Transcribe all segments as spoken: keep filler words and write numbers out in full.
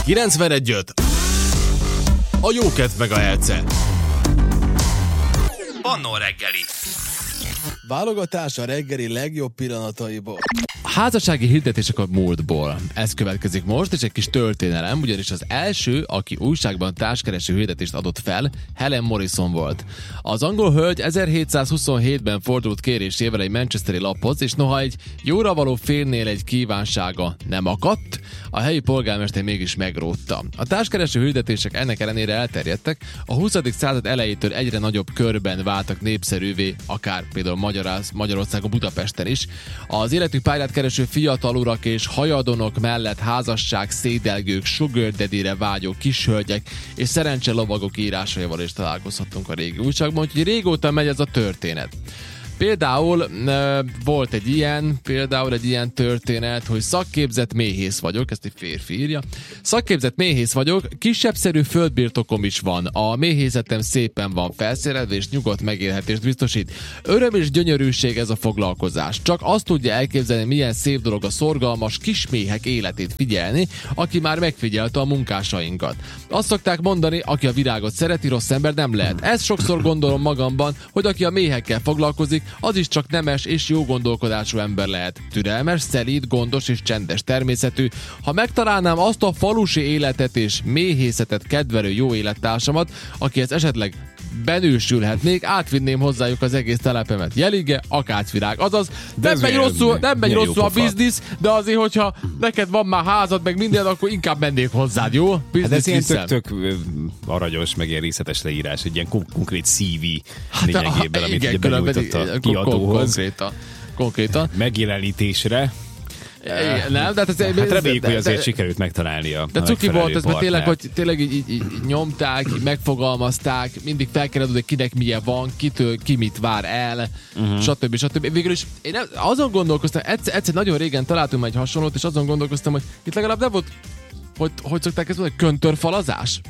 kilencvenegy öt a Jókedv Megahertze. Annó reggeli. Válogatás a reggeli legjobb pillanataiból. Házassági hirdetések a múltból. Ez következik most, és egy kis történelem, ugyanis az első, aki újságban társkereső hirdetést adott fel, Helen Morrison volt. Az angol hölgy ezerhétszázhuszonhétben fordult kérésével egy manchesteri laphoz, és noha egy jóra való férnél egy kívánsága nem akadt, a helyi polgármester mégis megrótta. A társkereső hirdetések ennek ellenére elterjedtek, a huszadik század elejétől egyre nagyobb körben váltak népszerűvé, akár például Magyaráz, Magyarországon, Budapesten is. Az életük pályát kereső fiatal urak és hajadonok mellett házasság, szédelgők, sugar daddy-re vágyó kishölgyek és szerencse lovagok írásaival is találkozhattunk a régi újságban, úgyhogy régóta megy ez a történet. Például e, volt egy ilyen, például egy ilyen történet, hogy szakképzett méhész vagyok, ezt egy férfi írja. Szakképzett méhész vagyok, kisebbszerű földbirtokom is van. A méhészetem szépen van felszerelve és nyugodt megélhetést biztosít. Öröm és gyönyörűség ez a foglalkozás. Csak azt tudja elképzelni, milyen szép dolog a szorgalmas kisméhek életét figyelni, aki már megfigyelte a munkásainkat. Azt szokták mondani, aki a virágot szereti, rossz ember nem lehet. Ezt sokszor gondolom magamban, hogy aki a méhekkel foglalkozik, az is csak nemes és jó gondolkodású ember lehet. Türelmes, szelíd, gondos és csendes természetű. Ha megtalálnám azt a falusi életet és méhészetet kedvelő jó élettársamat, akihez esetleg benősülhetnék, átvinném hozzájuk az egész telepemet. Jelige, akácvirág. Azaz, de nem megy rosszul, nem megy rosszul a biznisz, de azért, hogyha neked van már házad, meg minden, akkor inkább mennék hozzád, jó? Hát ez ilyen tök-tök aranyos, meg ilyen részletes leírás, egy ilyen konkrét cé vé lényegében, amit ugye benyújtott a kiadóhoz. Konkrétan. Konkrétan. Megjelenítésre. Igen, nem, de hát, ez, hát reméljük, de, hogy azért de, sikerült megtalálni a de cuki volt ez, mert tényleg, hogy tényleg így, így, így nyomták, így megfogalmazták, mindig felkeredő, hogy kinek milyen van, kitől, ki mit vár el, uh-huh. stb. stb. Végül is én nem, azon gondolkoztam, egyszer, egyszer nagyon régen találtunk egy hasonlót, és azon gondolkoztam, hogy itt legalább nem volt, hogy, hogy szokták ezt mondani, köntörfalazás?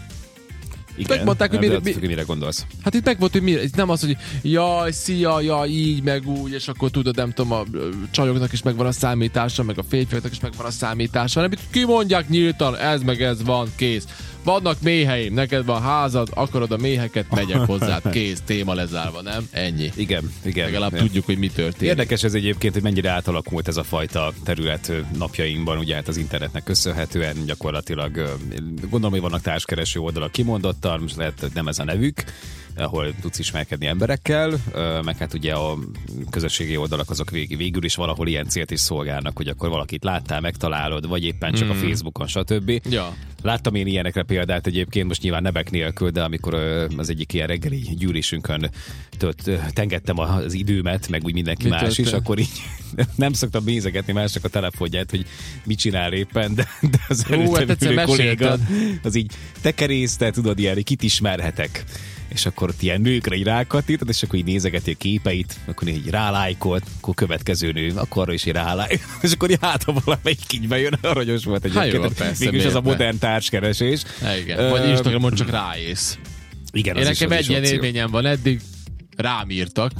Igen, megmondták, hogy mire, mi, mire gondolsz. Hát itt meg volt, hogy mire, itt nem az, hogy jaj, szia, jaj, így, meg úgy, és akkor tudod, nem tudom, a csajoknak is megvan a számítása, meg a férfiaknak is megvan a számítása, hanem itt kimondják nyíltan, ez meg ez van, kész. Vannak méheim, neked van házad, akarod a méheket, megyek hozzád, kész, téma lezárva, nem? Ennyi. Igen, igen. Legalább igen. tudjuk, hogy mi történik. Érdekes ez egyébként, hogy mennyire átalakult ez a fajta terület napjainkban, ugye hát az internetnek köszönhetően gyakorlatilag gondolom, hogy vannak társkereső oldalak kimondottan, most lehet, hogy nem ez a nevük, ahol tudsz ismerkedni emberekkel, meg hát ugye a közösségi oldalak azok végül is valahol ilyen célt is szolgálnak, hogy akkor valakit láttál, megtalálod, vagy éppen csak mm. a Facebookon, stb. Ja. Láttam én ilyenekre példát egyébként, most nyilván nevek nélkül, de amikor az egyik ilyen reggeli gyűlésünkön tölt, tengettem az időmet, meg úgy mindenki mit más is, akkor így nem szoktam nézegetni másnak a telefonját, hogy mit csinál éppen, de, de az előttem ülő kolléga az így tekerészte, tudod, ilyen, kit ismerhetek. És akkor ott ilyen nőkre így rákattintod, és akkor így nézegeti a képeit, akkor így rálájkolt, akkor következő nő, akkor arra is így rálájkolt, és akkor így hát, ha valamelyik így bejön, aranyos volt egyébként. Mégis ez a modern társkeresés. Igen, vagy Instagramon csak ráész. Igen, én nekem egy ilyen élményem van eddig, rám írtak,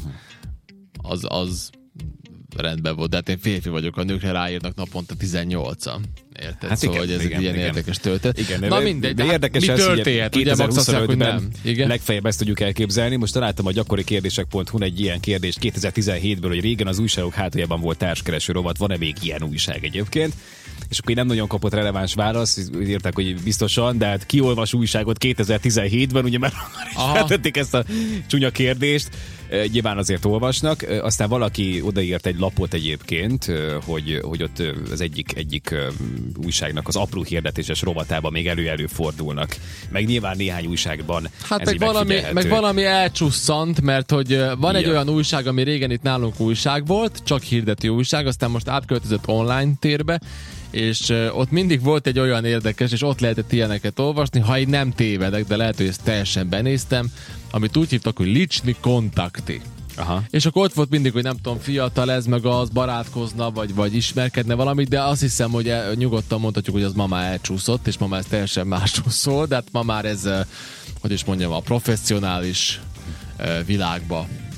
az, az rendben volt, de hát én férfi vagyok, a nőkre ráírnak naponta tizennyolcan. Érted? Hát szóval, igen, hogy ez igen, egy ilyen igen. érdekes történet. Igen, na mindegy, de érdekes mi ez, történhet? Ugye kétezer-huszonötben legfeljebb ezt tudjuk elképzelni. Most találtam a gyakori kérdések pont hu egy ilyen kérdést kétezer-tizenhétből, hogy régen az újságok hátuljában volt társkereső rovat, van-e még ilyen újság egyébként? És akkor nem nagyon kapott releváns választ, írták, hogy biztosan, de hát kiolvas újságot kétezer-tizenhétben, ugye már feltették ezt a csúnya kérdést, nyilván azért olvasnak. Aztán valaki odaírt egy lapot egyébként, hogy, hogy ott az egyik, egyik újságnak az apró hirdetéses rovatában még elő-elő fordulnak. Meg nyilván néhány újságban hát meg valami, meg valami elcsusszant, mert hogy van egy ja. olyan újság, ami régen itt nálunk újság volt, csak hirdető újság, aztán most átköltözött online térbe, és uh, ott mindig volt egy olyan érdekes, és ott lehetett ilyeneket olvasni, ha én nem tévedek, de lehet, hogy ezt teljesen benéztem, amit úgy hívtak, hogy Licsni kontakti. Aha. És akkor ott volt mindig, hogy nem tudom, fiatal ez, meg az, barátkozna, vagy, vagy ismerkedne valamit, de azt hiszem, hogy el, nyugodtan mondhatjuk, hogy az ma már elcsúszott, és ma már ez teljesen másról szól, de hát ma már ez, hogy is mondjam, a professzionális uh, világba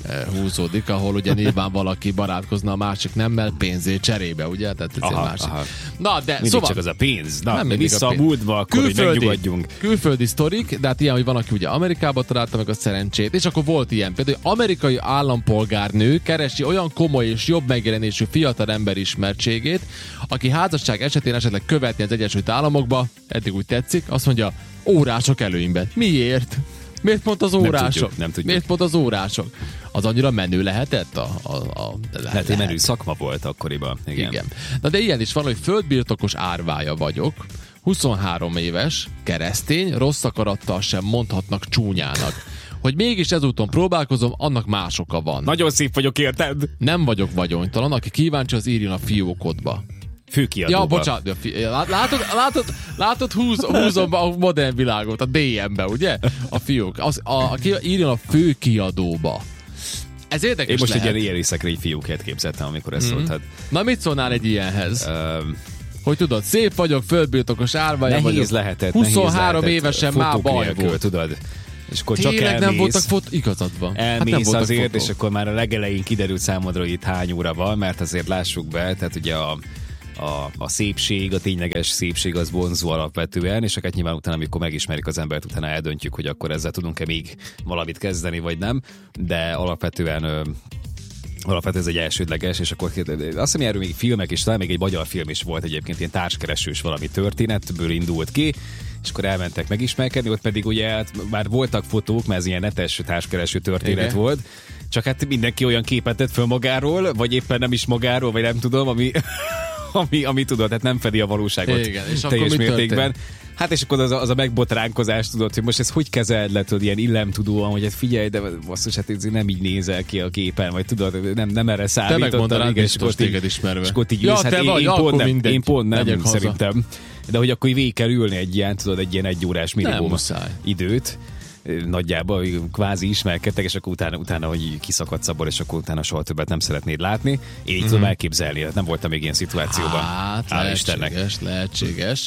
húzódik, ahol ugye nyilván valaki barátkozna a másik nemmel pénzé cserébe, ugye? Tehát ez aha, másik. Aha. Na, de mindig szóval... csak az a pénz. Na, nem vissza a, a múltba, akkor külföldi, hogy megnyugodjunk. Külföldi sztorik, de hát ilyen, hogy van, aki ugye Amerikába találta meg a szerencsét, és akkor volt ilyen, például amerikai állampolgárnő keresi olyan komoly és jobb megjelenésű fiatal ember ismertségét, aki házasság esetén esetleg követni az Egyesült Államokba, eddig úgy tetszik, azt mondja, órások előnyben. Miért? Miért pont az órások? Nem tudjuk, nem tudjuk. Miért pont az órások? Az annyira menő lehetett? A, a, a, lehet, hogy menő szakma volt akkoriban. Igen. Igen. Na de ilyen is van, hogy földbirtokos árvája vagyok, huszonhárom éves, keresztény, rossz akarattal sem mondhatnak csúnyának. Hogy mégis ezúton próbálkozom, annak más oka van. Nagyon szép vagyok, érted? Nem vagyok vagyontalan, aki kíváncsi, az írjon a fiókodba. Főkiadóba. Ja, bocsánat. Látod, látod, látod húz, húzom a modern világot, a dé em-be, ugye? A fiók. Az, a, a, írjon a főkiadóba. Ez érdekes Én most lehet. egy ilyen éjszekrény fiókért képzeltem, amikor ezt mm-hmm. szóltad. Na, mit szólnál egy ilyenhez? Um, hogy tudod, szép vagyok, földbirtokos árvája nehéz vagyok. lehetett, huszonhárom nehéz évesen lehetett, már baj nélkül, volt. Tudod? És akkor tényleg csak elmész, nem voltak fotó, igazad van. Elmész hát nem azért, fotók. és akkor már a legelején kiderült számodra, hogy itt hány óra van, mert azért lássuk be, tehát ugye a A, a szépség, a tényleges szépség az vonzó alapvetően, és akkor nyilván utána, amikor megismerik az embert, utána eldöntjük, hogy akkor ezzel tudunk-e még valamit kezdeni, vagy nem, de alapvetően ö, alapvetően ez egy elsődleges, és akkor azt hiszem, erről még filmek is, talán még egy magyar film is volt egyébként, ilyen társkeresős valami történetből indult ki, és akkor elmentek megismerkedni, ott pedig ugye hát már voltak fotók, mert ez ilyen netes társkereső történet igen. volt, csak hát mindenki olyan képet tett föl magáról, vagy éppen nem is magáról, vagy nem tudom, ami... Ami, ami tudod, tehát nem fedi a valóságot igen, és teljes mértékben. Hát és akkor az a, az a megbotránkozás, tudod, hogy most ez hogy kezeld le, tudod, ilyen illemtudóan, hogy hát figyelj, de basszus, hát ez nem így nézel ki a képen, vagy tudod, nem, nem erre számítottam. Te megmondanád, biztos téged ismerve. És akkor így ja, ülsz, hát te én, vagy, én, pont nem, én pont nem, szerintem. Haza. De hogy akkor végig kell ülni egy ilyen, tudod, egy ilyen egy órás minimum időt. Nagyjából kvázi ismerkedtek, és akkor utána, utána hogy kiszakadsz abból, és akkor utána soha többet nem szeretnéd látni. Én mm-hmm. tudom elképzelni, nem voltam még ilyen szituációban. Hát, Hál' lehetséges, Istennek. lehetséges.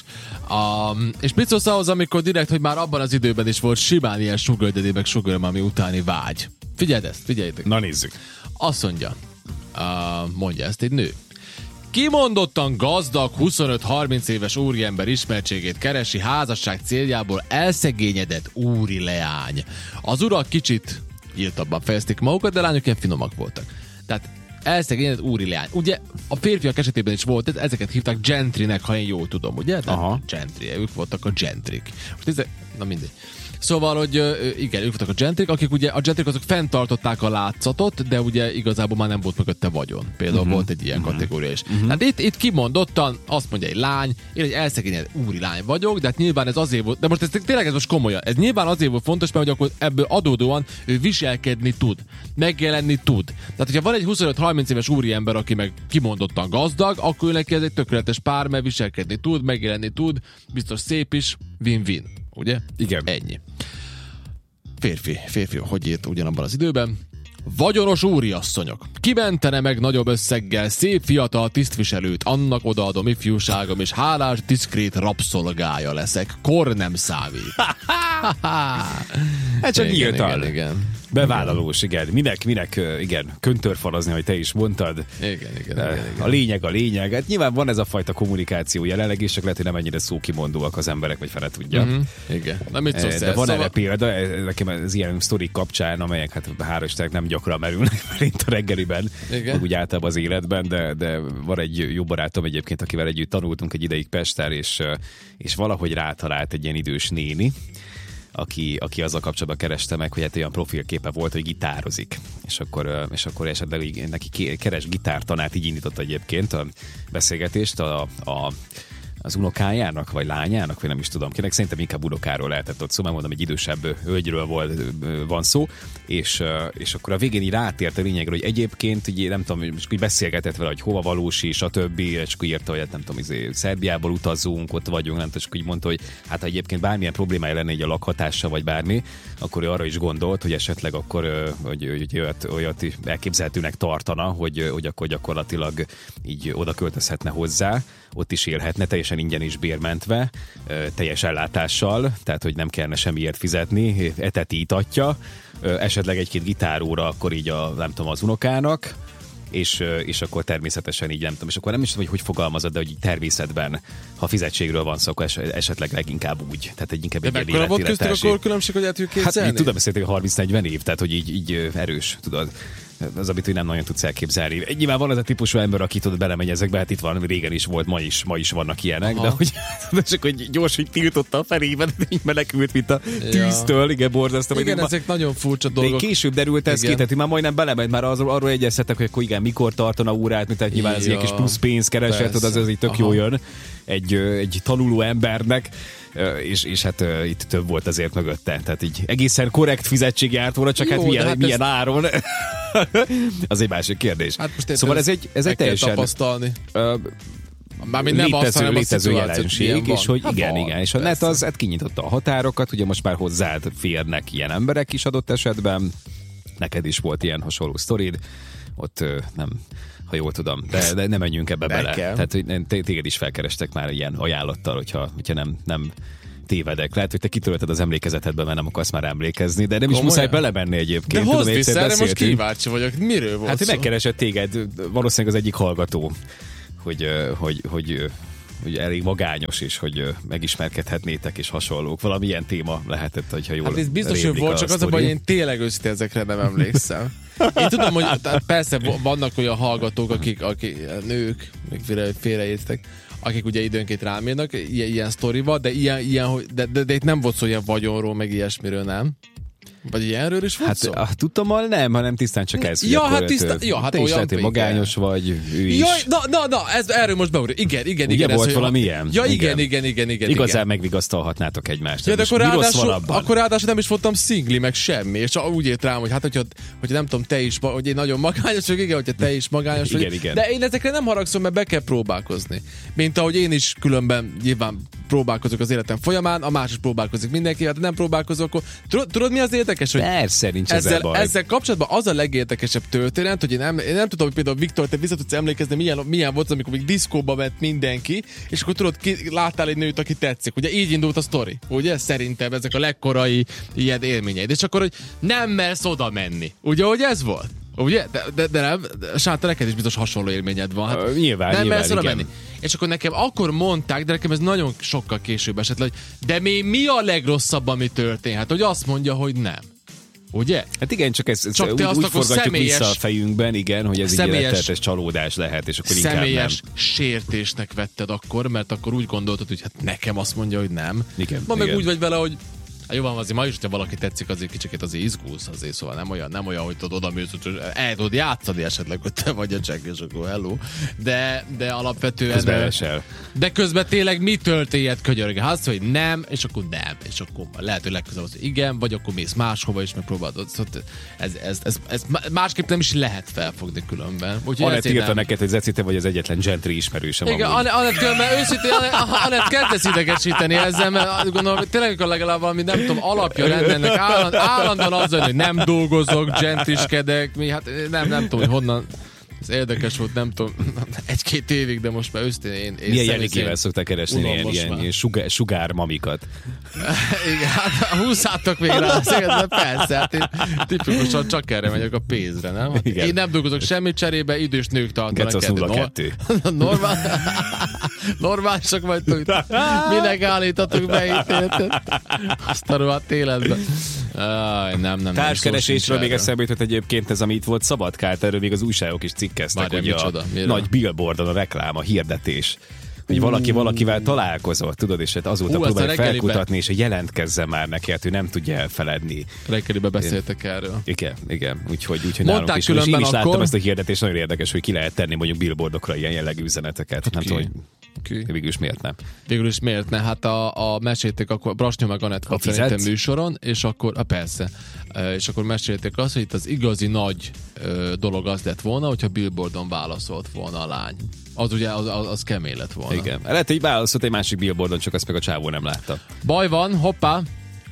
Um, és mit szólsz ahhoz, amikor direkt, hogy már abban az időben is volt simán ilyen sugar daddy, meg sugar mommy utáni vágy. Figyeld ezt, figyeljétek. Na nézzük. Azt mondja, uh, mondja ezt egy nő. Kimondottan gazdag, huszonöt-harminc éves úriember ismertségét keresi házasság céljából elszegényedett úri leány. Az urak kicsit írtabban fejezték magukat, de lányok ilyen finomak voltak. Tehát elszegényedett úri leány. Ugye a férfiak esetében is volt, ezeket hívták gentrynek, ha én jól tudom, ugye? Aha. Gentry, ők voltak a gentrik. Most ez, na mindegy. Szóval, hogy igen, ők voltak a gentrik, akik ugye, a gentrik azok fenntartották a látszatot, de ugye igazából már nem volt mögötte vagyon. Például uh-huh. volt egy ilyen uh-huh. kategória is. Uh-huh. Hát itt, itt kimondottan azt mondja egy lány, én egy elszegényedett úri lány vagyok, de hát nyilván ez azért volt, de most ez tényleg ez most komolyan, ez nyilván azért volt fontos, mert hogy akkor ebből adódóan ő viselkedni tud, megjelenni tud. Tehát, hogyha van egy huszonöt-harminc éves úriember, aki meg kimondottan gazdag, akkor ő neki ez egy tökéletes pár, mert viselkedni tud, megjelenni tud, biztos szép is, win-win. Ugye? Igen. Ennyi. Férfi, férfi, hogy írt ugyanabban az időben. Vagyonos úriasszonyok. Kimentene meg nagyobb összeggel szép fiatal tisztviselőt, annak odaadom ifjúságom, és hálás, diszkrét rabszolgája leszek. Kor nem számít. Hát csak nyíltan. Igen, igen. Bevállalós, igen. Minek, minek, igen, köntörfalazni, hogy te is mondtad. Igen, igen, igen, igen. A lényeg a lényeg. Hát nyilván van ez a fajta kommunikáció jelenleg, és csak lehet, hogy nem ennyire szókimondóak az emberek, vagy fele tudja. Mm-hmm. Igen. Na, mit szólsz? De van szóval... erre példa, nekem az ilyen sztorik kapcsán, amelyek hát hála Istennek nem gyakran merülnek, mint a reggeliben, meg úgy általában az életben, de, de van egy jó barátom egyébként, akivel együtt tanultunk egy ideig Pesten, és, és valahogy rátalált egy ilyen idős néni, Aki, aki azzal kapcsolatban kereste meg, hogy hát olyan profilképe volt, hogy gitározik. És akkor, és akkor esetleg neki keres gitártanát, így indított egyébként a beszélgetést a, a az unokájának, vagy lányának, vagy nem is tudom kinek, szerintem inkább unokáról lehetett ott szó, mert mondom, egy idősebb hölgyről volt, van szó, és, és akkor a végén így rátért a lényegre, hogy egyébként, így nem tudom, és úgy beszélgetett vele, hogy hova valósi, stb. És akkor írta, hogy nem tudom, izé, Szerbiából utazunk, ott vagyunk, nem tudom, és akkor így mondta, hogy hát ha egyébként bármilyen problémája lenne így a lakhatással, vagy bármi, akkor ő arra is gondolt, hogy esetleg akkor hogy, hogy olyat, olyat elképzelhetőnek tartana, hogy, hogy akkor gyakorlatilag így oda költözhetne hozzá, ott is élhetne, teljesen teljesen ingyen is bérmentve, teljes ellátással, tehát hogy nem kellene semmiért fizetni, eteti, itatja, esetleg egy-két gitáróra akkor így a, nem tudom, az unokának, és, és akkor természetesen így nem tudom, és akkor nem is tudom, hogy hogy fogalmazod, de hogy így természetben, ha fizetségről van szó, akkor esetleg leginkább úgy. Tehát egy inkább egy de mekkora volt köztük a korkülönbség, hogy el tudjuk képzelni? Hát tudom, beszéltek a harminc-negyven év, tehát hogy így, így erős, tudod. Az, amit nem nagyon tudsz elképzelni. Nyilván van az a típusú ember, aki tudod belemegy ezekbe, hát itt van, régen is volt, ma is, ma is vannak ilyenek, aha. de hogy, de csak hogy gyors, hogy tiltotta a felében, így menekült, mint a tűztől, ja. igen, borzasztó. Igen, ezek ma... nagyon furcsa dolgok. De később derült ez ki, tehát már majdnem belemegy, már az, arról egyeztettek, hogy akkor igen, mikor tartana órát, mint tehát nyilván ja. ez egy kis plusz pénz kereset, tudod, az, az így tök aha. jó jön egy, egy tanuló embernek. És, és hát uh, itt több volt azért mögötte. Tehát így egészen korrekt fizetség járt volna, csak jó, hát milyen, hát milyen ezt... áron. Az egy másik kérdés. Hát szóval ez egy, ez egy teljesen... tapasztalni. Uh, Mármint nem létező, azt, létező jelenség, és hogy hát igen, van, igen. És a net az hát kinyitotta a határokat, ugye most már hozzád férnek ilyen emberek is adott esetben. Neked is volt ilyen hasonló sztorid. Ott uh, nem... ha jól tudom, de, de nem menjünk ebbe bele. Kell. Tehát, hogy téged is felkerestek már ilyen ajánlattal, hogyha, hogyha nem, nem tévedek. Lehet, hogy te kitörölted az emlékezetedbe, mert nem akarsz már emlékezni, de nem Komolyan? is muszáj belemenni egyébként. De hozd vissza, erre most kíváncsi vagyok. Miről volt Hát, hogy szó? megkeresett téged valószínűleg az egyik hallgató, hogy, hogy, hogy, hogy elég magányos, és hogy megismerkedhetnétek, és hasonlók. Valamilyen téma lehetett, hogyha jól hát ez biztos, hogy volt, csak az a baj, én tényleg őszintén ezekre nem emlékszem. Én tudom, hogy persze vannak olyan hallgatók, akik, akik nők, még félre, félreértek, akik ugye időnként rám írnak ilyen, ilyen sztorival, de, ilyen, ilyen, de, de, de itt nem volt szó ilyen vagyonról, meg ilyesmiről, nem? Vagy ilyenről is volt hát, szó? Hát tudtommal nem, hanem tisztán csak ez. Ja, hát tisztán, ja, hát te is lehet, hogy magányos vagy, ő is. Jaj, na, na, na, ez, erről most beúrjuk. Igen, igen, igen. Ugye volt ez, valami ilyen? Ja, igen, igen, igen, igen. Igazán igen. megvigasztalhatnátok egymást. Ja, de akkor ráadásul, akkor ráadásul nem is voltam szingli, meg semmi, és úgy ért rám, hogy hát, hogyha, hogyha nem tudom, te is, hogy én nagyon magányos vagyok, igen, hogyha te is magányos vagy. Igen, igen. De én ezekre nem haragszom, mert be kell próbálkozni. Mint ahogy én is különben nyilván próbálkozok az életem folyamán, a más is próbálkozik mindenki, hát nem próbálkozok, akkor tudod, tudod mi az érdekes, hogy persze, nincs ezzel, ezzel, ezzel kapcsolatban az a legérdekesebb történet, hogy én nem, én nem tudom, hogy például Viktor, te vissza tudsz emlékezni, milyen, milyen volt, amikor még diszkóba ment mindenki, és akkor tudod, ki, láttál egy nőt, aki tetszik. Ugye így indult a sztori, ugye? Szerintem ezek a legkorai ilyen élményeid. És akkor, hogy nem mersz oda menni. Ugye, hogy ez volt? Ugye? De, de, de nem, Sáta, neked is biztos hasonló élményed van. Hát uh, nyilván, nem nyilván, mersz oda menni. És akkor nekem akkor mondták, de nekem ez nagyon sokkal később esett, hogy de mi, mi a legrosszabb, ami történhet? Hogy azt mondja, hogy nem. Ugye? Hát igen, csak ez, ez csak úgy, úgy forgatjuk személyes, vissza a fejünkben, igen, hogy ez így rettenetes csalódás lehet, és akkor inkább nem. Személyes sértésnek vetted akkor, mert akkor úgy gondoltad, hogy hát nekem azt mondja, hogy nem. Igen, ma igen. meg úgy vagy vele, hogy hát jó van, azért ma is, hogyha valaki tetszik, azért kicsit azért izgulsz, azért, szóval nem olyan, nem olyan, hogy tudod oda mész, hogy el tudod játszani esetleg, hogy te vagy a Jack, és akkor hello. De, de alapvetően... Közben esel. De közben tényleg mi történhet könyörge? Hát hogy nem, és akkor nem, és akkor lehet, hogy legközelebb az, igen, vagy akkor mész máshova, és megpróbálod. Szóval ez, ez, ez, ez másképp nem is lehet felfogni különben. Anett írta nem... neked, hogy Zeci, te vagy az egyetlen gentry ismerősem. Igen, Anett különben őszintén, Anett kezdesz idegesíteni ezzel, mert gondolom, tényleg legalább valami nem tudom, alapja lenne ennek álland, állandóan az, hogy nem dolgozok, gentriskedek, mi, hát nem, nem tudom, hogy honnan. Ez érdekes volt, nem tudom, egy-két évig, de most már őszintén én... én milyen jellikével szokták keresni ilyen, ilyen, ilyen sugár, sugár mamikat? Igen, hát húszátok még rá, de persze, hát én tipikusan csak erre megyek a pénzre, nem? Hát én nem dolgozok semmit cserébe, idős nők tartanak. Gecz nulla kettő. Normál, normálisak vagytok. Minek állítatok be itt, érted? Azt a rohadt életben. Aj, nem, nem, társkeresésről még eszembe jutott egyébként ez, ami itt volt Szabadkárt, erről még az újságok is cikkeztek, hogy a nagy billboardon a reklám, a hirdetés. Hogy valaki valakivel találkozott, tudod, és azóta próbálják felkutatni, és jelentkezzen már neki, hát ő nem tudja elfeledni. Reggelibe beszéltek erről. Igen, igen. Úgyhogy, úgyhogy nálunk is. És én is akkor... láttam ezt a hirdetést, nagyon érdekes, hogy ki lehet tenni mondjuk billboardokra ilyen jellegű üzeneteket. Okay. Nem tudom, hogy okay. Végül is miért nem. Végül is miért ne? Hát a, a mesélték, akkor Brasnyó meg Anett volt szerintem műsoron, és akkor, a persze, és akkor mesélték azt, hogy itt az igazi nagy dolog az lett volna, hogyha billboardon válaszolt volna a lány. Az ugye, az, az, az kemény lett volna. Igen. Lehet, hogy válaszolt egy másik billboardon, csak azt meg a csávó nem látta. Baj van, hoppá!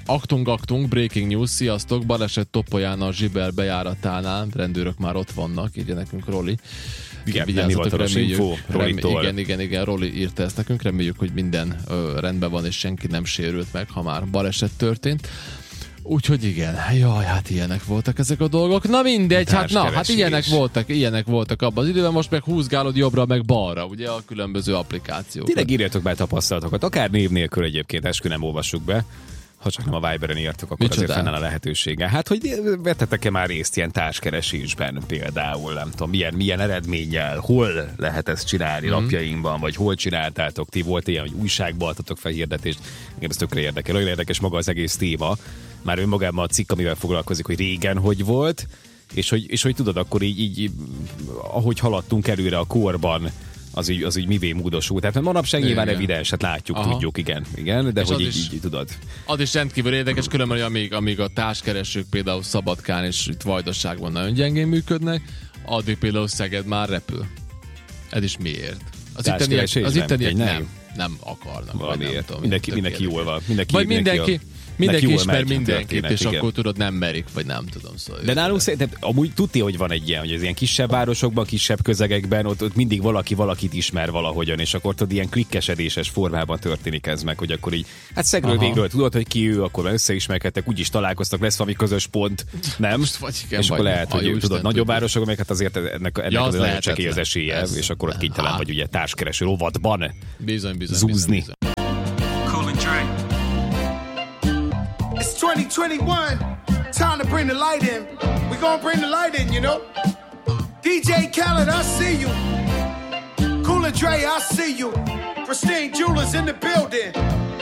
Aktunk, aktunk, breaking news, sziasztok, baleset Topolyán a Zsibel bejáratánál, rendőrök már ott vannak, írja nekünk Roli. Igen, nem hivatalos info Rolitól. Igen, igen, igen, Roli írta ezt nekünk, reméljük, hogy minden ö, rendben van, és senki nem sérült meg, ha már baleset történt. Úgyhogy igen, jaj, hát ilyenek voltak ezek a dolgok. Na mindegy, hát na, hát ilyenek voltak, ilyenek voltak abban az időben, most meg húzgálod jobbra, meg balra, ugye a különböző applikációk. Tényleg írjatok be tapasztalatokat, akár név nélkül egyébként, eskü nem olvassuk be. Ha csak nem a Viberen írtok, akkor Micsoda? Azért fennáll a lehetősége. Hát, hogy vettetek-e már részt ilyen társkeresésben például, nem tudom, milyen, milyen eredménnyel, hol lehet ezt csinálni mm-hmm. napjainkban, vagy hol csináltátok, ti volt ilyen, hogy újságban adtatok fel hirdetést, engem ez tökre érdekel, olyan érdekes maga az egész téma, már önmagában a cikk, amivel foglalkozik, hogy régen hogy volt, és hogy, és hogy tudod, akkor így, így ahogy haladtunk előre a korban, az így, az így mivé módosult. Tehát manapság nyilván evidens, hát látjuk, Aha. tudjuk, igen, igen, de és hogy így, is, így tudod. Az is rendkívül érdekes, különben, hogy amíg, amíg a társkeresők például Szabadkán és itt Vajdaságban nagyon gyengén működnek, addig például Szeged már repül. Ez is miért? Az itteniek, az itteniek nem, nem, nem akarnak. Valamiért. Nem tudom, mindenki, mindenki jól van. Mindenki, vagy mindenki, mindenki, mindenki ismer mindenkit, és igen. akkor tudod, nem merik, vagy nem tudom. Szóval de nálunk szerintem amúgy tudti, hogy van egy ilyen, hogy az ilyen kisebb városokban, kisebb közegekben, ott, ott mindig valaki valakit ismer valahogyan, és akkor tudod, ilyen klikkesedéses formában történik ez meg, hogy akkor így, hát szegről végről tudod, hogy ki ő, akkor már összeismerkedtek, úgyis találkoztak, lesz valami közös pont, nem? Vagy igen, és akkor vagy lehet, hogy tudod, nagyobb városokban, meg hát azért ennek, ennek ja, az nagyon csak az esélye, és akkor ott kénytelen vagy ugye társkereső rovatban bizony, bizony, zúzni. Bizony, bizony. twenty twenty-one, time to bring the light in. We gonna bring the light in, you know. D J Khaled, I see you. Cooler Dre, I see you. Pristine Jewelers in the building.